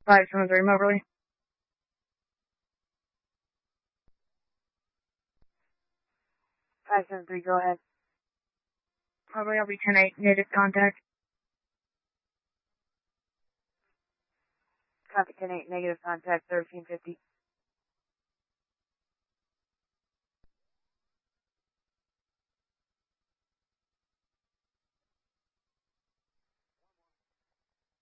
573 Moberly. Go ahead. Moberly, I'll be 10-8, native contact. Copy 10-8, negative contact, 1350.